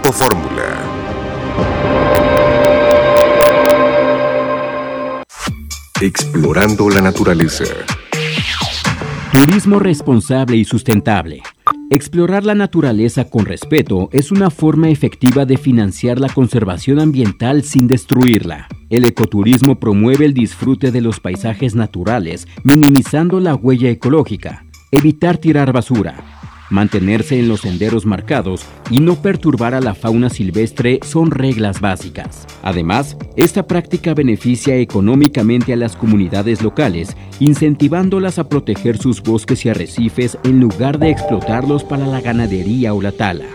Grupo Fórmula. Explorando la naturaleza. Turismo responsable y sustentable. Explorar la naturaleza con respeto es una forma efectiva de financiar la conservación ambiental sin destruirla. El ecoturismo promueve el disfrute de los paisajes naturales, minimizando la huella ecológica, evitar tirar basura, mantenerse en los senderos marcados y no perturbar a la fauna silvestre son reglas básicas. Además, esta práctica beneficia económicamente a las comunidades locales, incentivándolas a proteger sus bosques y arrecifes en lugar de explotarlos para la ganadería o la tala.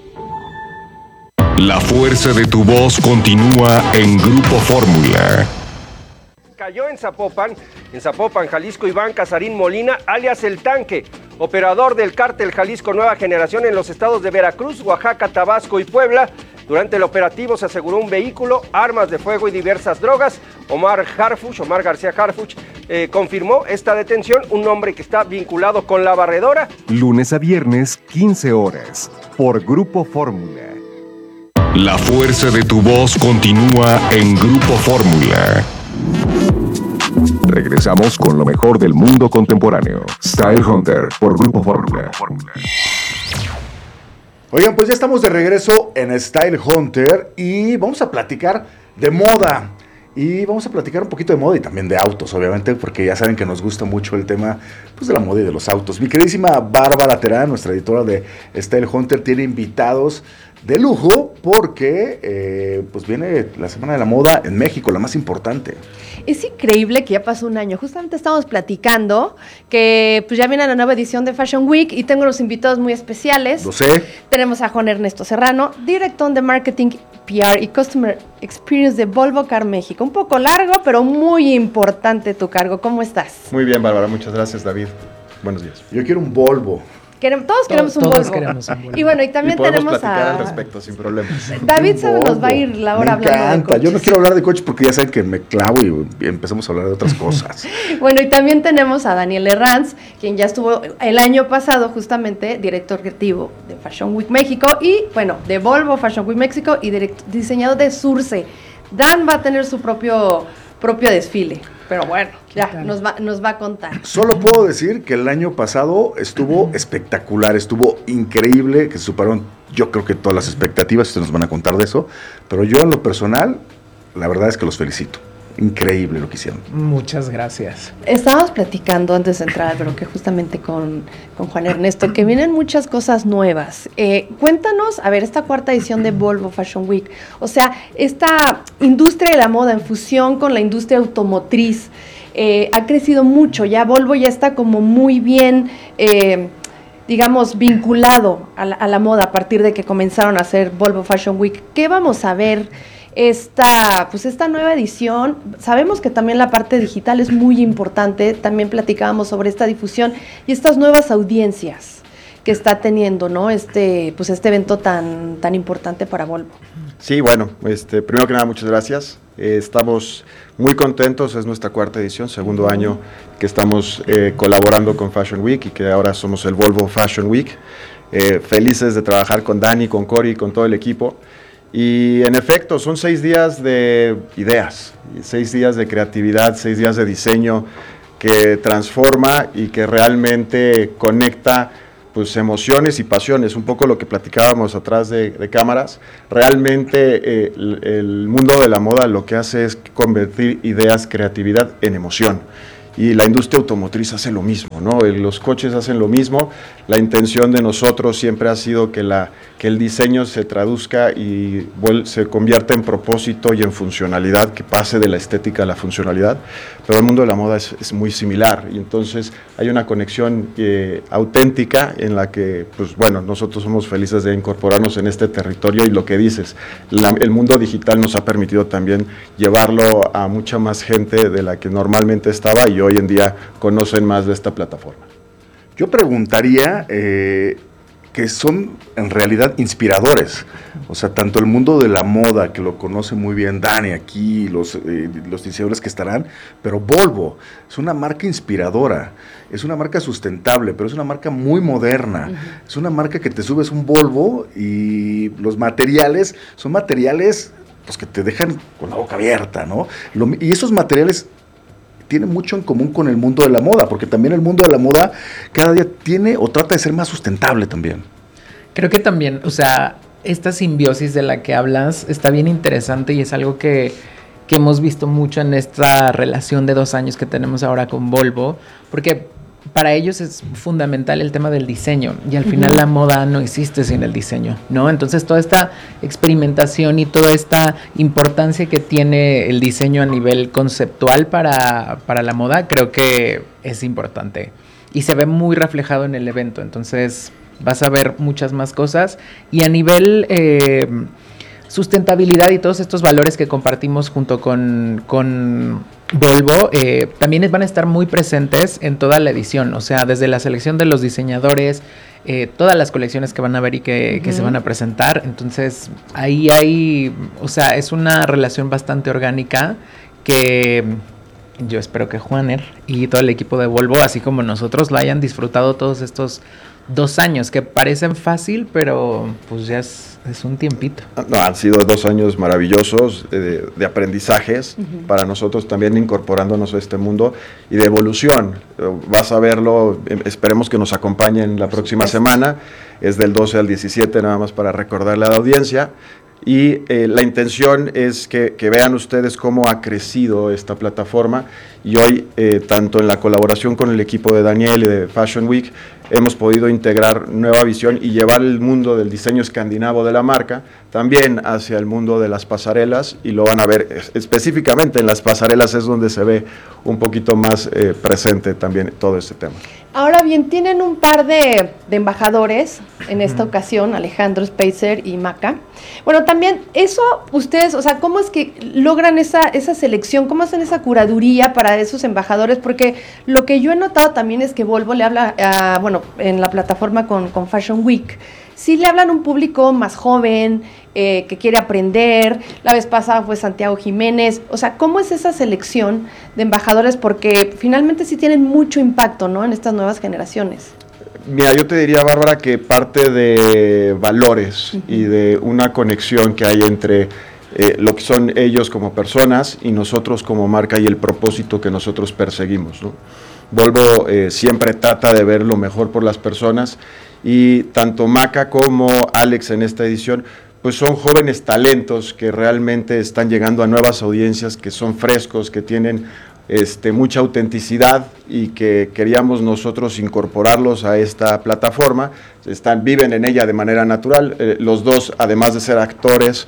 La fuerza de tu voz continúa en Grupo Fórmula. Cayó en Zapopan, Jalisco, Iván Casarín Molina, alias El Tanque, operador del cártel Jalisco Nueva Generación en los estados de Veracruz, Oaxaca, Tabasco y Puebla. Durante el operativo se aseguró un vehículo, armas de fuego y diversas drogas. Omar García Harfuch, confirmó esta detención, un hombre que está vinculado con la barredora. Lunes a viernes, 15 horas, por Grupo Fórmula. La fuerza de tu voz continúa en Grupo Fórmula. Regresamos con lo mejor del mundo contemporáneo. Style Hunter por Grupo Fórmula. Oigan, pues ya estamos de regreso en Style Hunter y vamos a platicar de moda. Y vamos a platicar un poquito de moda y también de autos, obviamente, porque ya saben que nos gusta mucho el tema pues, de la moda y de los autos. Mi queridísima Bárbara Terán, nuestra editora de Style Hunter, tiene invitados de lujo porque pues viene la Semana de la Moda en México, la más importante. Es increíble que ya pasó un año. Justamente estamos platicando que pues ya viene la nueva edición de Fashion Week y tengo los invitados muy especiales. Lo sé. Tenemos a Juan Ernesto Serrano, director de Marketing, PR y Customer Experience de Volvo Car México. Un poco largo, pero muy importante tu cargo. ¿Cómo estás? Muy bien, Bárbara. Muchas gracias, David. Buenos días. Yo quiero un Volvo. Todos queremos un Volvo. Y bueno, y también tenemos platicar al respecto, sin problemas. David se nos va a ir la hora hablando de coches. Me encanta. Yo no quiero hablar de coches porque ya saben que me clavo y empezamos a hablar de otras cosas. Bueno, y también tenemos a Daniel Herranz, quien ya estuvo el año pasado justamente director creativo de Fashion Week México y, bueno, de Volvo Fashion Week México y diseñador de Surce. Dan va a tener su propio desfile. Pero bueno, ya nos va a contar. Solo puedo decir que el año pasado estuvo espectacular, estuvo increíble, que se superaron yo creo que todas las expectativas, ustedes nos van a contar de eso, pero yo en lo personal, la verdad es que los felicito. Increíble lo que hicieron. Muchas gracias. Estábamos platicando antes de entrar, pero que justamente con Juan Ernesto, que vienen muchas cosas nuevas. Cuéntanos, a ver, esta cuarta edición de Volvo Fashion Week, o sea, esta industria de la moda en fusión con la industria automotriz ha crecido mucho. Ya Volvo ya está como muy bien, digamos, vinculado a la moda a partir de que comenzaron a hacer Volvo Fashion Week. ¿Qué vamos a ver? Esta nueva edición? Sabemos que también la parte digital es muy importante, también platicábamos sobre esta difusión y estas nuevas audiencias que está teniendo, ¿no? Este evento tan importante para Volvo. Sí, bueno, primero que nada, muchas gracias. Estamos muy contentos, es nuestra cuarta edición, segundo año que estamos colaborando con Fashion Week y que ahora somos el Volvo Fashion Week. Felices de trabajar con Dani, con Cory y con todo el equipo. Y en efecto, son 6 días de ideas, 6 días de creatividad, 6 días de diseño que transforma y que realmente conecta pues, emociones y pasiones, un poco lo que platicábamos atrás de cámaras. Realmente el mundo de la moda lo que hace es convertir ideas, creatividad en emoción. Y la industria automotriz hace lo mismo, ¿no? Los coches hacen lo mismo. La intención de nosotros siempre ha sido que el diseño se traduzca y se convierta en propósito y en funcionalidad, que pase de la estética a la funcionalidad. Pero el mundo de la moda es muy similar y entonces hay una conexión auténtica en la que, pues bueno, nosotros somos felices de incorporarnos en este territorio y lo que dices, el mundo digital nos ha permitido también llevarlo a mucha más gente de la que normalmente estaba y hoy en día conocen más de esta plataforma. Yo preguntaría, que son en realidad inspiradores. O sea, tanto el mundo de la moda, que lo conoce muy bien Dani aquí, los diseñadores que estarán, pero Volvo es una marca inspiradora, es una marca sustentable, pero es una marca muy moderna. Es una marca que te subes un Volvo y los materiales son materiales pues, que te dejan con la boca abierta, ¿no? Y esos materiales tiene mucho en común con el mundo de la moda, porque también el mundo de la moda cada día tiene o trata de ser más sustentable también. Creo que también, o sea, esta simbiosis de la que hablas está bien interesante y es algo que hemos visto mucho en esta relación de 2 años que tenemos ahora con Volvo, porque para ellos es fundamental el tema del diseño y al final la moda no existe sin el diseño, ¿no? Entonces toda esta experimentación y toda esta importancia que tiene el diseño a nivel conceptual para la moda creo que es importante y se ve muy reflejado en el evento, entonces vas a ver muchas más cosas y a nivel sustentabilidad y todos estos valores que compartimos junto con Volvo, también van a estar muy presentes en toda la edición, o sea, desde la selección de los diseñadores, todas las colecciones que van a ver y que se van a presentar, entonces ahí hay, o sea, es una relación bastante orgánica que yo espero que Juaner y todo el equipo de Volvo, así como nosotros, la hayan disfrutado todos estos 2 años, que parecen fácil, pero pues ya es un tiempito. No, han sido 2 años maravillosos de aprendizajes para nosotros también incorporándonos a este mundo y de evolución. Vas a verlo, esperemos que nos acompañen la próxima semana, es del 12 al 17 nada más para recordarle a la audiencia. Y la intención es que vean ustedes cómo ha crecido esta plataforma y hoy, tanto en la colaboración con el equipo de Daniel y de Fashion Week, hemos podido integrar nueva visión y llevar el mundo del diseño escandinavo de la marca también hacia el mundo de las pasarelas y lo van a ver específicamente en las pasarelas es donde se ve un poquito más presente también todo este tema. Ahora bien, tienen un par de embajadores en esta ocasión, Alejandro Spacer y Maca. Bueno, también eso, ustedes, o sea, ¿cómo es que logran esa selección? ¿Cómo hacen esa curaduría para esos embajadores? Porque lo que yo he notado también es que Volvo le habla, en la plataforma con Fashion Week, sí le hablan a un público más joven, que quiere aprender. La vez pasada fue Santiago Jiménez. O sea, ¿cómo es esa selección de embajadores? Porque finalmente sí tienen mucho impacto, ¿no?, en estas nuevas generaciones. Mira, yo te diría, Bárbara, que parte de valores y de una conexión que hay entre lo que son ellos como personas y nosotros como marca y el propósito que nosotros perseguimos, ¿no? Volvo siempre trata de ver lo mejor por las personas y tanto Maca como Alex en esta edición pues son jóvenes talentos que realmente están llegando a nuevas audiencias, que son frescos, que tienen mucha autenticidad y que queríamos nosotros incorporarlos a esta plataforma. Viven en ella de manera natural. Los dos, además de ser actores,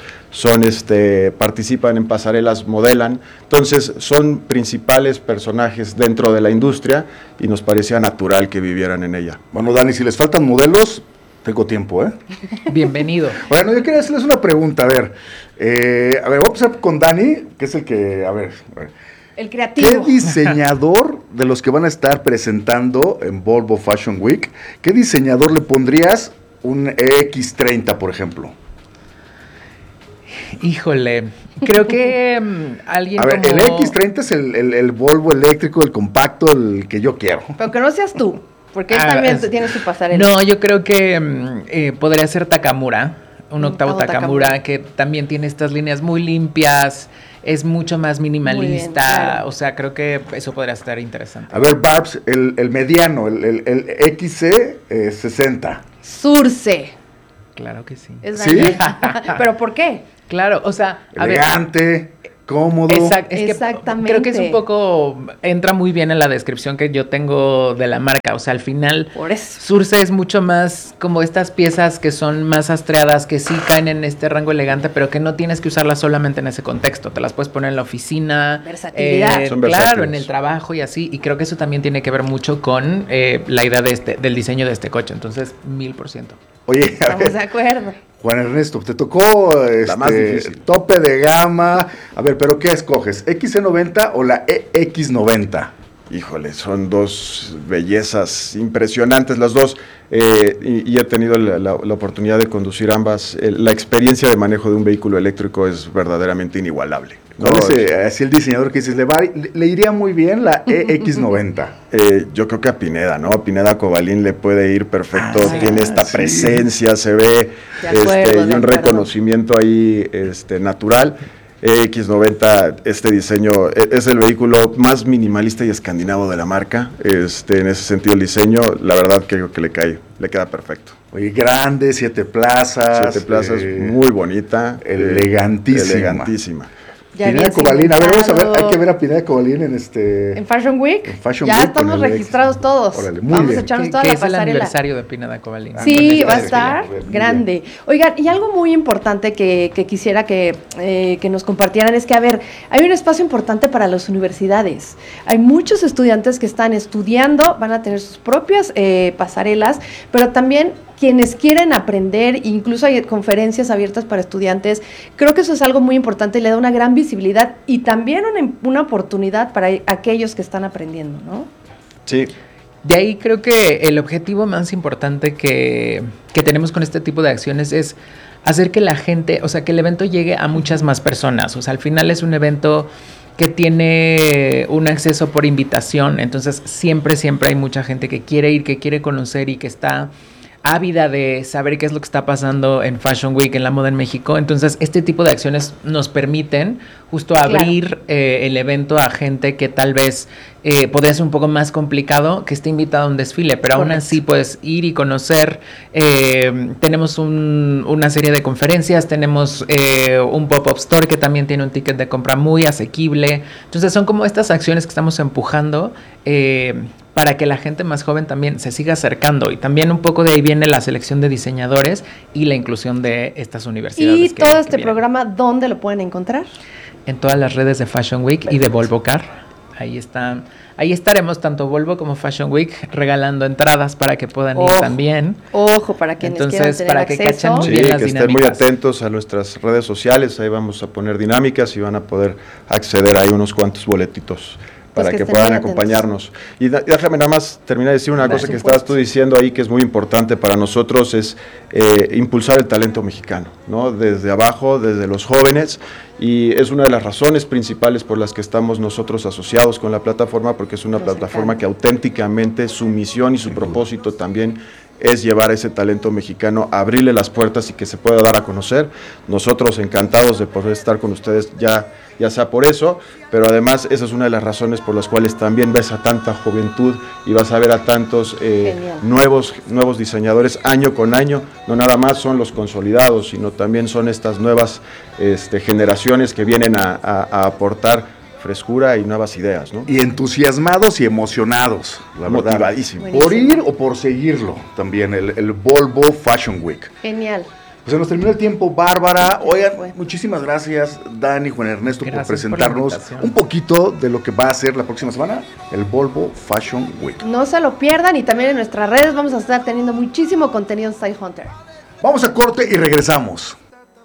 participan en pasarelas, modelan. Entonces, son principales personajes dentro de la industria y nos parecía natural que vivieran en ella. Bueno, Dani, si les faltan modelos, tengo tiempo, ¿eh? Bienvenido. Bueno, yo quería hacerles una pregunta, a ver, voy a empezar con Dani, que es el que, el creativo. ¿Qué diseñador de los que van a estar presentando en Volvo Fashion Week, qué diseñador le pondrías un X30, por ejemplo? Híjole, creo que alguien a ver, como... el X30 es el Volvo eléctrico, el compacto, el que yo quiero. Pero que no seas tú, porque él también tiene su pasarela. No, yo creo que podría ser Takamura, un octavo Takamura, que también tiene estas líneas muy limpias, es mucho más minimalista, bien, claro. O sea, creo que eso podría estar interesante. A ver, Barbs, el mediano, el XC60. Surce. Claro que sí. ¿Sí? ¿Pero por qué? Claro, o sea... Elegante, cómodo. Exactamente. Creo que es un poco... Entra muy bien en la descripción que yo tengo de la marca. O sea, al final... Por eso. Surce es mucho más como estas piezas que son más astreadas, que sí caen en este rango elegante, pero que no tienes que usarlas solamente en ese contexto. Te las puedes poner en la oficina. Versatilidad. Claro, en el trabajo y así. Y creo que eso también tiene que ver mucho con la idea del diseño de este coche. Entonces, 1000%. Oye, estamos de acuerdo. Juan Ernesto, te tocó la más difícil. Tope de gama. A ver, ¿pero qué escoges? ¿XC90 o la EX90? Híjole, son dos bellezas impresionantes las dos, y he tenido la oportunidad de conducir ambas. La experiencia de manejo de un vehículo eléctrico es verdaderamente inigualable. ¿Cuál es así el diseñador que dices, le iría muy bien la EX90? Yo creo que a Pineda, ¿no? A Pineda Cobalín le puede ir perfecto, tiene esta sí. presencia, se ve, y un reconocimiento ahí natural. X90, este diseño es el vehículo más minimalista y escandinavo de la marca. En ese sentido, el diseño, la verdad creo que le queda perfecto. Oye, grande, 7 plazas. 7 plazas, muy bonita. Elegantísima. Pineda Cobalín, a ver, vamos a ver, hay que ver a Pineda Cobalín en Fashion Week. En Fashion ya Week estamos registrados todos. Órale, muy vamos bien. a echarnos toda que la es el pasarela. aniversario de Pineda Cobalín. Sí, va a estar grande. Oigan, y algo muy importante que quisiera que nos compartieran es que, a ver, hay un espacio importante para las universidades. Hay muchos estudiantes que están estudiando, van a tener sus propias pasarelas, pero también quienes quieren aprender, incluso hay conferencias abiertas para estudiantes. Creo que eso es algo muy importante y le da una gran visibilidad y también una oportunidad para aquellos que están aprendiendo, ¿no? Sí. De ahí creo que el objetivo más importante que tenemos con este tipo de acciones es hacer que la gente, o sea, que el evento llegue a muchas más personas. O sea, al final es un evento que tiene un acceso por invitación, entonces siempre hay mucha gente que quiere ir, que quiere conocer y que está ávida de saber qué es lo que está pasando en Fashion Week, en la moda en México. Entonces, este tipo de acciones nos permiten justo abrir el evento a gente que tal vez podría ser un poco más complicado que esté invitada a un desfile, pero aún así puedes ir y conocer. Tenemos una serie de conferencias, tenemos un pop-up store que también tiene un ticket de compra muy asequible. Entonces, son como estas acciones que estamos empujando para que la gente más joven también se siga acercando, y también un poco de ahí viene la selección de diseñadores y la inclusión de estas universidades. ¿Y todo este programa dónde lo pueden encontrar? En todas las redes de Fashion Week y de Volvo Car. Ahí estaremos tanto Volvo como Fashion Week regalando entradas para que puedan ir también. Ojo, para quienes quieran tener para que acceso. cachen muy bien las que dinámicas. estén muy atentos a nuestras redes sociales, ahí vamos a poner dinámicas y van a poder acceder a unos cuantos boletitos para que puedan acompañarnos. Y déjame nada más terminar de decir una cosa que estabas tú diciendo ahí, que es muy importante para nosotros, es impulsar el talento mexicano, ¿no? Desde abajo, desde los jóvenes, y es una de las razones principales por las que estamos nosotros asociados con la plataforma, porque es una plataforma que auténticamente su misión y su propósito también es llevar a ese talento mexicano, abrirle las puertas y que se pueda dar a conocer. Nosotros encantados de poder estar con ustedes, ya sea por eso, pero además esa es una de las razones por las cuales también ves a tanta juventud y vas a ver a tantos nuevos diseñadores año con año. No nada más son los consolidados, sino también son estas nuevas generaciones que vienen a aportar frescura y nuevas ideas, ¿no? Y entusiasmados y emocionados, la verdad. Motivadísimos. Por ir o por seguirlo también, el Volvo Fashion Week. Genial. Pues se nos terminó el tiempo, Bárbara. Oigan, muchísimas gracias, Dani, Juan Ernesto, por presentarnos un poquito de lo que va a ser la próxima semana, el Volvo Fashion Week. No se lo pierdan, y también en nuestras redes vamos a estar teniendo muchísimo contenido en Style Hunter. Vamos a corte y regresamos.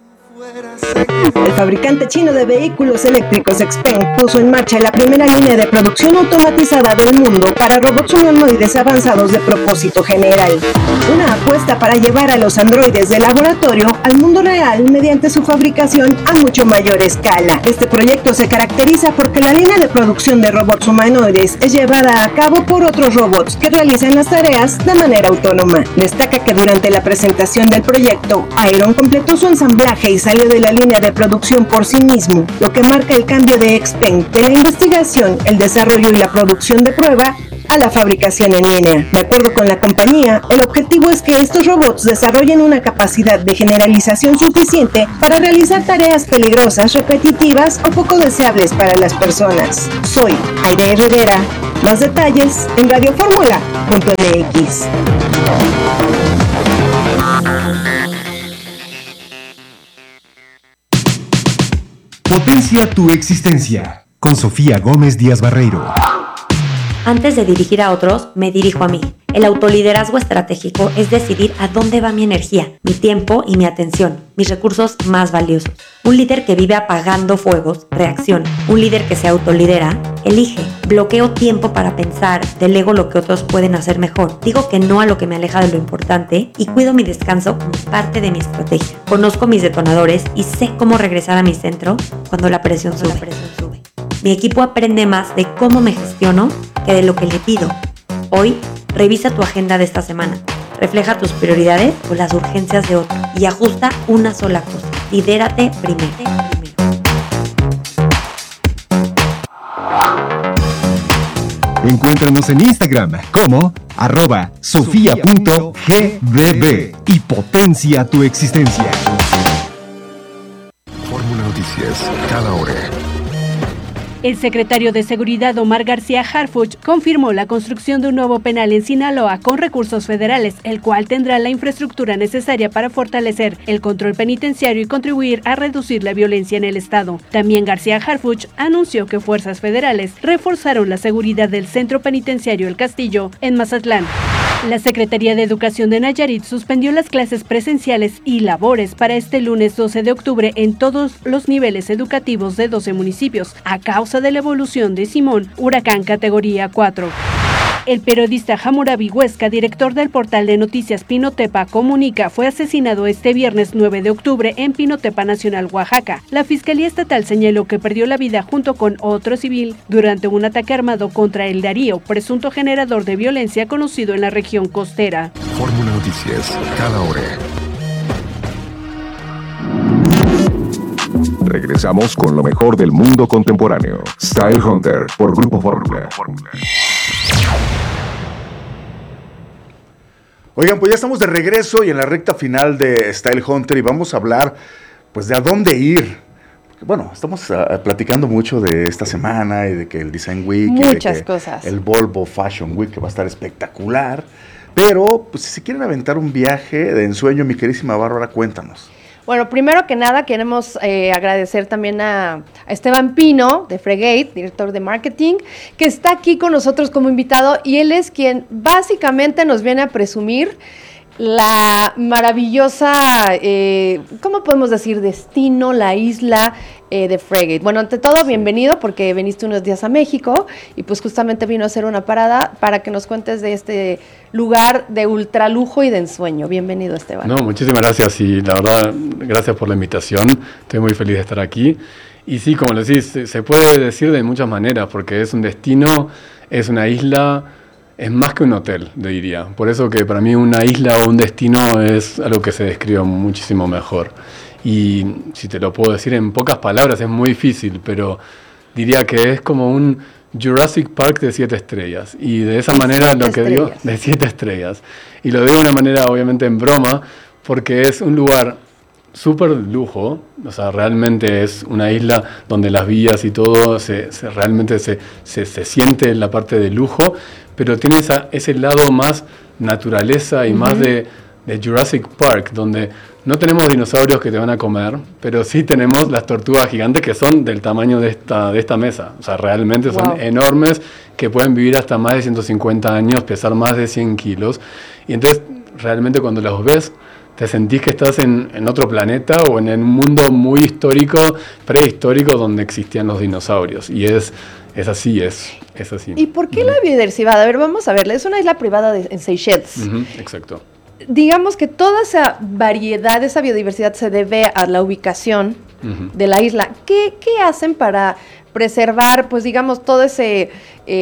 El fabricante chino de vehículos eléctricos XPeng puso en marcha la primera línea de producción automatizada del mundo para robots humanoides avanzados de propósito general. Una apuesta para llevar a los androides de laboratorio al mundo real mediante su fabricación a mucho mayor escala. Este proyecto se caracteriza porque la línea de producción de robots humanoides es llevada a cabo por otros robots que realizan las tareas de manera autónoma. Destaca que durante la presentación del proyecto, Iron completó su ensamblaje y salió de la línea de producción por sí mismo, lo que marca el cambio de XPeng de la investigación, el desarrollo y la producción de prueba a la fabricación en línea. De acuerdo con la compañía, el objetivo es que estos robots desarrollen una capacidad de generalización suficiente para realizar tareas peligrosas, repetitivas o poco deseables para las personas. Soy Aide Rivera. Más detalles en radioformula.mx. Potencia tu existencia, con Sofía Gómez Díaz Barreiro. Antes de dirigir a otros, me dirijo a mí. El autoliderazgo estratégico es decidir a dónde va mi energía, mi tiempo y mi atención, mis recursos más valiosos. Un líder que vive apagando fuegos, reacciona. Un líder que se autolidera, elige. Bloqueo tiempo para pensar, delego lo que otros pueden hacer mejor. Digo que no a lo que me aleja de lo importante y cuido mi descanso como parte de mi estrategia. Conozco mis detonadores y sé cómo regresar a mi centro cuando la presión sube. Mi equipo aprende más de cómo me gestiono que de lo que le pido. Hoy, revisa tu agenda de esta semana. Refleja tus prioridades o las urgencias de otro y ajusta una sola cosa. Lidérate primero. Encuéntranos en Instagram como @sofia.gbb y potencia tu existencia. Fórmula Noticias, cada hora. El secretario de Seguridad Omar García Harfuch confirmó la construcción de un nuevo penal en Sinaloa con recursos federales, el cual tendrá la infraestructura necesaria para fortalecer el control penitenciario y contribuir a reducir la violencia en el estado. También García Harfuch anunció que fuerzas federales reforzaron la seguridad del centro penitenciario El Castillo en Mazatlán. La Secretaría de Educación de Nayarit suspendió las clases presenciales y labores para este lunes 12 de octubre en todos los niveles educativos de 12 municipios, a causa de la evolución de Simón, huracán categoría 4. El periodista Hammurabi Huesca, director del portal de noticias Pinotepa Comunica, fue asesinado este viernes 9 de octubre en Pinotepa Nacional, Oaxaca. La Fiscalía Estatal señaló que perdió la vida junto con otro civil durante un ataque armado contra el Darío, presunto generador de violencia conocido en la región costera. Fórmula Noticias, cada hora. Regresamos con lo mejor del mundo contemporáneo. Style Hunter por Grupo Fórmula. Oigan, pues ya estamos de regreso y en la recta final de Style Hunter y vamos a hablar pues de a dónde ir. Porque, bueno, estamos platicando mucho de esta semana y de que el Design Week. Muchas y de que cosas. El Volvo Fashion Week que va a estar espectacular. Pero pues si se quieren aventar un viaje de ensueño, mi queridísima Bárbara, cuéntanos. Bueno, primero que nada queremos agradecer también a Esteban Pino de Fregate, director de marketing, que está aquí con nosotros como invitado y él es quien básicamente nos viene a presumir la maravillosa, ¿cómo podemos decir? Destino, la isla de Fregate. Bueno, ante todo, bienvenido porque viniste unos días a México y pues justamente vino a hacer una parada para que nos cuentes de este lugar de ultralujo y de ensueño. Bienvenido, Esteban. No, muchísimas gracias y la verdad, gracias por la invitación. Estoy muy feliz de estar aquí. Y sí, como lo decís, se puede decir de muchas maneras porque es un destino, es una isla. Es más que un hotel, le diría. Por eso que para mí una isla o un destino es algo que se describe muchísimo mejor. Y si te lo puedo decir en pocas palabras, es muy difícil, pero diría que es como un Jurassic Park de 7 estrellas. Y de esa manera lo que digo, de 7 estrellas. Y lo digo de una manera obviamente en broma, porque es un lugar súper lujo, o sea, realmente es una isla donde las vías y todo realmente se siente la parte de lujo, pero tiene ese lado más naturaleza y más de Jurassic Park, donde no tenemos dinosaurios que te van a comer, pero sí tenemos las tortugas gigantes que son del tamaño de esta mesa, o sea, realmente son enormes, que pueden vivir hasta más de 150 años, pesar más de 100 kilos, y entonces realmente cuando los ves, te sentís que estás en otro planeta o en un mundo muy histórico, prehistórico, donde existían los dinosaurios. Y es así, es así. ¿Y por qué la biodiversidad? A ver, vamos a verla. Es una isla privada en Seychelles. Exacto. Digamos que toda esa variedad, esa biodiversidad se debe a la ubicación de la isla. ¿Qué hacen para preservar, pues digamos, todo ese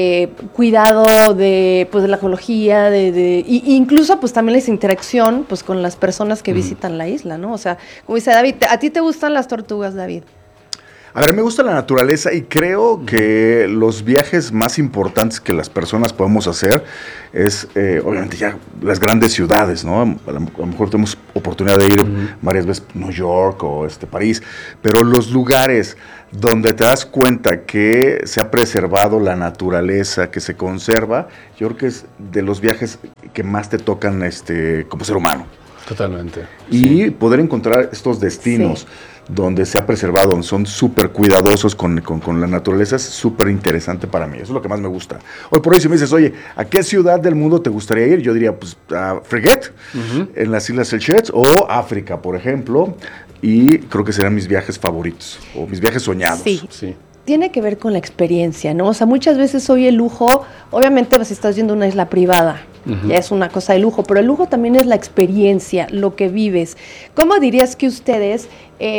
cuidado de la ecología, y incluso pues también esa interacción pues con las personas que visitan la isla, ¿no? O sea, como dice David, ¿a ti te gustan las tortugas, David? A ver, me gusta la naturaleza y creo que los viajes más importantes que las personas podemos hacer es, obviamente, ya las grandes ciudades, ¿no? A lo mejor tenemos oportunidad de ir varias veces a New York o París, pero los lugares donde te das cuenta que se ha preservado la naturaleza, que se conserva, yo creo que es de los viajes que más te tocan como ser humano. Totalmente. Y poder encontrar estos destinos donde se ha preservado, son súper cuidadosos con la naturaleza, es súper interesante para mí. Eso es lo que más me gusta. Hoy por hoy, si me dices, oye, ¿a qué ciudad del mundo te gustaría ir? Yo diría, pues, a Freguet, en las Islas Seychelles, o África, por ejemplo. Y creo que serán mis viajes favoritos, o mis viajes soñados. Sí. Tiene que ver con la experiencia, ¿no? O sea, muchas veces hoy el lujo, obviamente pues estás yendo a una isla privada, ya es una cosa de lujo, pero el lujo también es la experiencia, lo que vives. ¿Cómo dirías que ustedes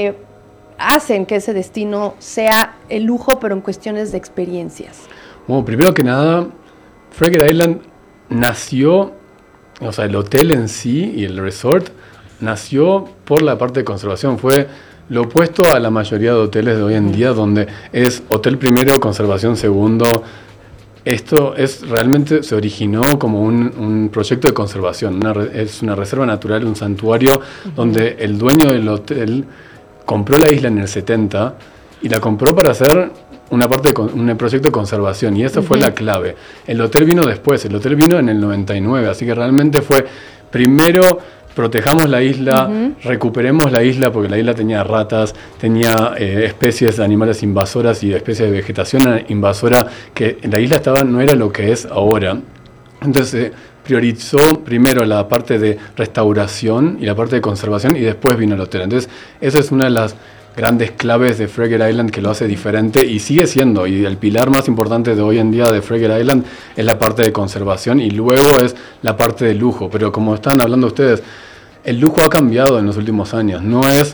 hacen que ese destino sea el lujo, pero en cuestiones de experiencias? Bueno, primero que nada, Freguet Island nació, o sea, el hotel en sí y el resort nació por la parte de conservación, fue lo opuesto a la mayoría de hoteles de hoy en día, donde es hotel primero, conservación segundo. Esto realmente se originó como un proyecto de conservación, es una reserva natural, un santuario, donde el dueño del hotel compró la isla en el 70 y la compró para hacer un proyecto de conservación, y esa fue la clave. El hotel vino después, el hotel vino en el 99, así que realmente fue primero protejamos la isla, recuperemos la isla, porque la isla tenía ratas, tenía especies de animales invasoras y especies de vegetación invasora, que la isla no era lo que es ahora. Entonces priorizó primero la parte de restauración y la parte de conservación, y después vino el hotel. Entonces esa es una de las grandes claves de Freguet Island que lo hace diferente, y sigue siendo, y el pilar más importante de hoy en día de Freguet Island es la parte de conservación, y luego es la parte de lujo. Pero como están hablando ustedes, el lujo ha cambiado en los últimos años, no es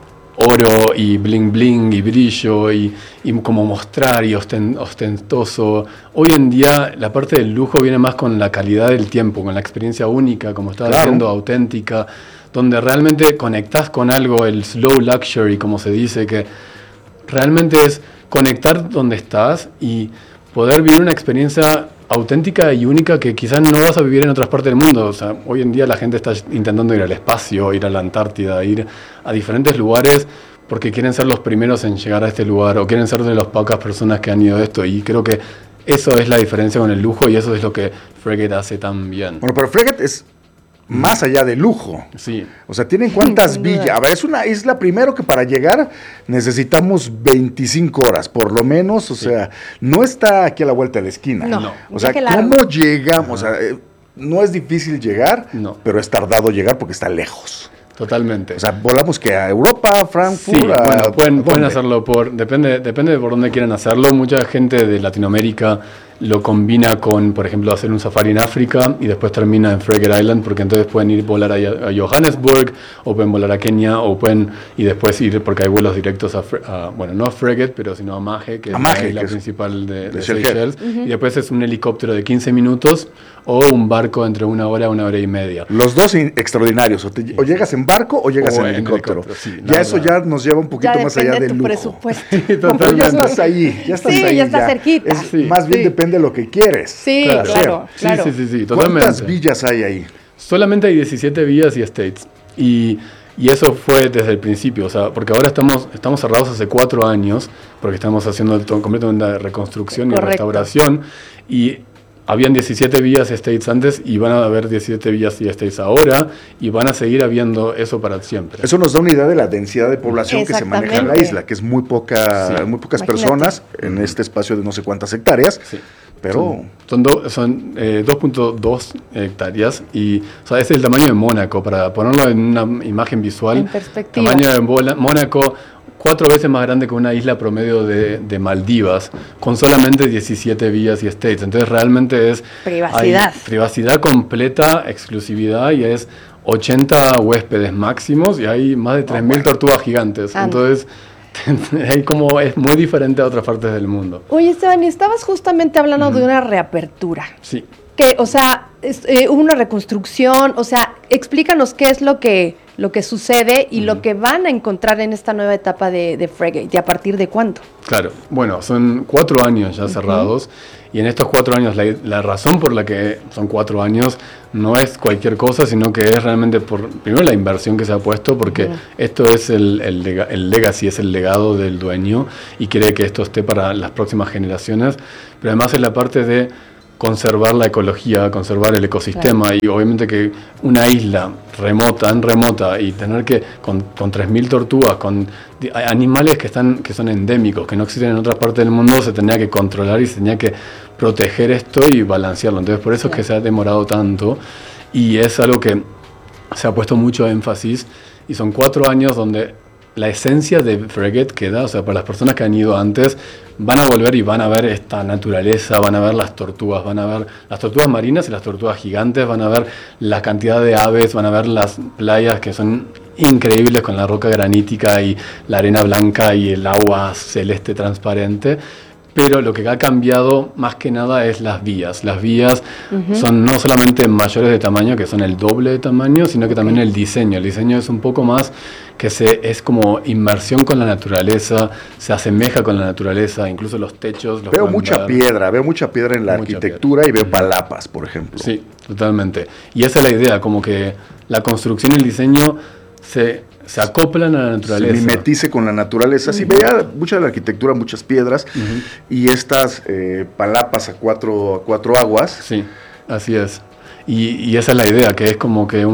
oro y bling bling y brillo y como mostrar y ostentoso. Hoy en día la parte del lujo viene más con la calidad del tiempo, con la experiencia única, como estaba diciendo, auténtica, donde realmente conectás con algo, el slow luxury, como se dice, que realmente es conectar donde estás y poder vivir una experiencia auténtica y única que quizás no vas a vivir en otras partes del mundo. O sea, hoy en día la gente está intentando ir al espacio, ir a la Antártida, ir a diferentes lugares porque quieren ser los primeros en llegar a este lugar, o quieren ser de las pocas personas que han ido a esto, y creo que eso es la diferencia con el lujo, y eso es lo que Freguet hace tan bien. Bueno, pero Freguet es más allá de lujo. Sí. O sea, ¿tienen cuántas villas? A ver, es una isla, primero, que para llegar necesitamos 25 horas, por lo menos. O sea, no está aquí a la vuelta de la esquina. No. O sea, ¿cómo llegamos? O sea, no es difícil llegar, pero es tardado llegar porque está lejos. Totalmente. O sea, volamos que a Europa, Frankfurt. Sí, bueno, pueden hacerlo depende de por dónde quieran hacerlo. Mucha gente de Latinoamérica lo combina con, por ejemplo, hacer un safari en África y después termina en Freguet Island, porque entonces pueden volar a Johannesburg, o pueden volar a Kenia, y después ir, porque hay vuelos directos bueno, no a Freguet, pero sino a Mahe, que es la isla principal de Seychelles, y después es un helicóptero de 15 minutos o un barco entre 1 hora a 1 hora y media. Los dos extraordinarios, o llegas en barco o llegas en helicóptero. Sí, ya eso ya nos lleva un poquito más allá del lujo. Presupuesto. Pero ya estás ahí, ya estás ahí. Ya está cerquita. Más bien depende de lo que quieres. Sí, claro. Sí, totalmente. ¿Cuántas villas hay ahí? Solamente hay 17 villas y estates. Y eso fue desde el principio, o sea, porque ahora estamos cerrados hace 4 años, porque estamos haciendo completamente de reconstrucción y restauración, y habían 17 villas y estates antes, y van a haber 17 villas y estates ahora, y van a seguir habiendo eso para siempre. Eso nos da una idea de la densidad de población que se maneja en la isla, que es muy pocas personas en este espacio de no sé cuántas hectáreas. Sí. Pero son 2.2 hectáreas, y o sea, ese es el tamaño de Mónaco, para ponerlo en una imagen visual. En perspectiva. Tamaño de Mónaco, 4 veces más grande que una isla promedio de Maldivas, con solamente 17 villas y estates. Entonces realmente es privacidad completa, exclusividad, y es 80 huéspedes máximos, y hay más de 3.000 tortugas gigantes. Entonces es muy diferente a otras partes del mundo. Oye, Esteban, estabas justamente hablando de una reapertura. Sí. Que, o sea, hubo una reconstrucción, o sea, explícanos qué es lo que sucede y lo que van a encontrar en esta nueva etapa de Freguet, y a partir de cuándo. Claro, bueno, son 4 años ya cerrados, y en estos 4 años, la razón por la que son 4 años no es cualquier cosa, sino que es realmente primero la inversión que se ha puesto, porque esto es el legacy, es el legado del dueño, y quiere que esto esté para las próximas generaciones, pero además es la parte de conservar la ecología, conservar el ecosistema, y obviamente que una isla remota y tener que con 3.000 tortugas, con animales que son endémicos, que no existen en otras partes del mundo, se tenía que controlar y se tenía que proteger esto y balancearlo. Entonces por eso es que se ha demorado tanto, y es algo que se ha puesto mucho énfasis, y son 4 años donde la esencia de Frigate queda, o sea, para las personas que han ido antes, van a volver y van a ver esta naturaleza, van a ver las tortugas, van a ver las tortugas marinas y las tortugas gigantes, van a ver la cantidad de aves, van a ver las playas que son increíbles con la roca granítica y la arena blanca y el agua celeste transparente. Pero lo que ha cambiado más que nada es las vías. Las vías son no solamente mayores de tamaño, que son el doble de tamaño, sino que también el diseño. El diseño es un poco más que es como inmersión con la naturaleza, se asemeja con la naturaleza, incluso los techos. Veo mucha piedra en la arquitectura y veo palapas, por ejemplo. Sí, totalmente. Y esa es la idea, como que la construcción y el diseño se acoplan a la naturaleza. Se mimetice con la naturaleza. Sí, veía mucha de la arquitectura, muchas piedras, y estas palapas a cuatro aguas. Sí, así es. Y esa es la idea, que es como que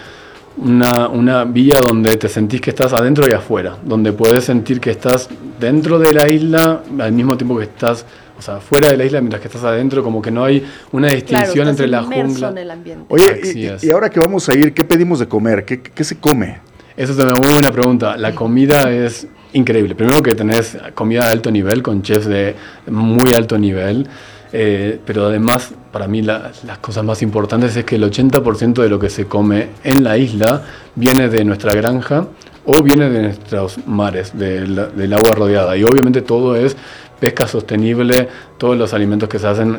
una vía donde te sentís que estás adentro y afuera, donde puedes sentir que estás dentro de la isla al mismo tiempo que estás, o sea, fuera de la isla mientras que estás adentro, como que no hay una distinción entre la jungla. En el ambiente. Oye, y ahora que vamos a ir, ¿qué pedimos de comer? ¿Qué se come? Esa es una muy buena pregunta. La comida es increíble. Primero que tenés comida de alto nivel, con chefs de muy alto nivel, pero además, para mí, las cosas más importantes es que el 80% de lo que se come en la isla viene de nuestra granja o viene de nuestros mares, del agua rodeada. Y obviamente todo es pesca sostenible, todos los alimentos que se hacen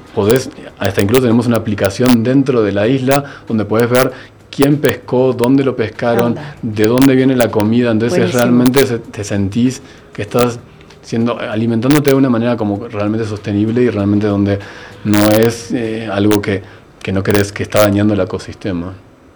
hasta incluso tenemos una aplicación dentro de la isla donde puedes ver quién pescó, dónde lo pescaron, de dónde viene la comida. Entonces realmente te sentís que estás alimentándote de una manera como realmente sostenible y realmente donde no es algo que no crees que está dañando el ecosistema.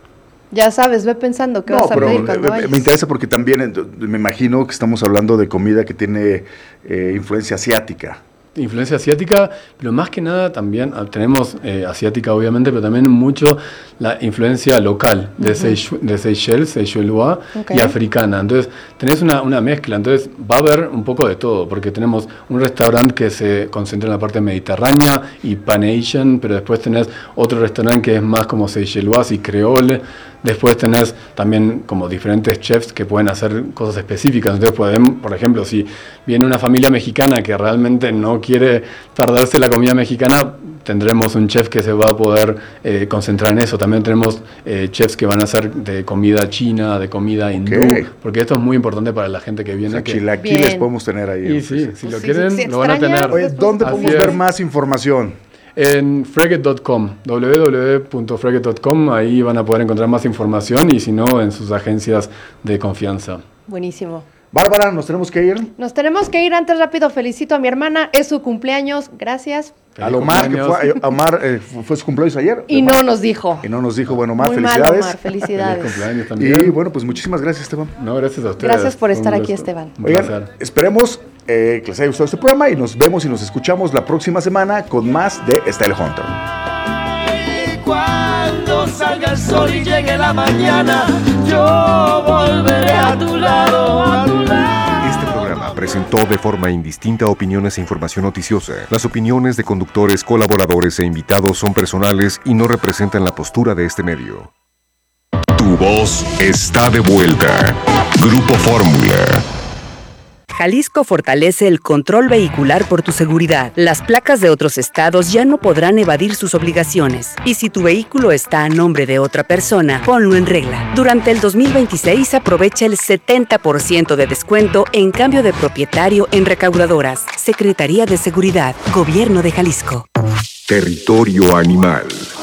Ya sabes, ve pensando qué vas a pedir cuando vayas. Me interesa porque también me imagino que estamos hablando de comida que tiene influencia asiática. Influencia asiática, pero más que nada también tenemos asiática obviamente, pero también mucho la influencia local de Seychelles, Seychellois y africana. Entonces tenés una mezcla, entonces va a haber un poco de todo, porque tenemos un restaurante que se concentra en la parte mediterránea y Pan-Asian, pero después tenés otro restaurante que es más como Seychellois y creole. Después tenés también como diferentes chefs que pueden hacer cosas específicas. Entonces por ejemplo, si viene una familia mexicana que realmente no quiere perderse la comida mexicana, tendremos un chef que se va a poder concentrar en eso. También tenemos chefs que van a hacer de comida china, de comida hindú, porque esto es muy importante para la gente que viene. O sea, chilaquiles podemos tener ahí. Y sí, si lo quieren, lo van a tener. Oye, ¿dónde podemos ver más información? En frigate.com, www.frigate.com, ahí van a poder encontrar más información, y si no, en sus agencias de confianza. Buenísimo. Bárbara, ¿nos tenemos que ir? Nos tenemos que ir. Antes, rápido, felicito a mi hermana, es su cumpleaños, gracias. A Omar, Omar fue su cumpleaños ayer. Y no nos dijo. Bueno, Omar, muy felicidades. Mal, Omar, felicidades. Cumpleaños también. Y bueno, pues muchísimas gracias, Esteban. No, gracias a ustedes. Gracias por estar aquí, Esteban. Oigan, esperemos que les haya gustado este programa y nos vemos y nos escuchamos la próxima semana con más de Style Hunter. Cuando salga el sol y llegue la mañana, yo volveré a tu lado, Este programa presentó de forma indistinta opiniones e información noticiosa. Las opiniones de conductores, colaboradores e invitados son personales y no representan la postura de este medio. Tu voz está de vuelta. Grupo Fórmula. Jalisco fortalece el control vehicular por tu seguridad. Las placas de otros estados ya no podrán evadir sus obligaciones. Y si tu vehículo está a nombre de otra persona, ponlo en regla. Durante el 2026 aprovecha el 70% de descuento en cambio de propietario en recaudadoras. Secretaría de Seguridad, Gobierno de Jalisco. Territorio animal.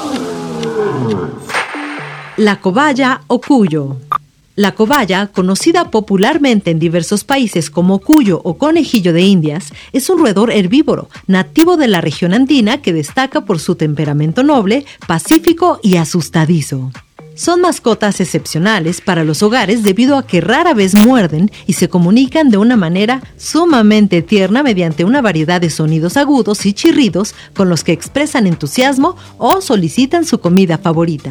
La cobaya o cuyo. La cobaya, conocida popularmente en diversos países como cuyo o conejillo de Indias, es un roedor herbívoro, nativo de la región andina que destaca por su temperamento noble, pacífico y asustadizo. Son mascotas excepcionales para los hogares debido a que rara vez muerden y se comunican de una manera sumamente tierna mediante una variedad de sonidos agudos y chirridos con los que expresan entusiasmo o solicitan su comida favorita.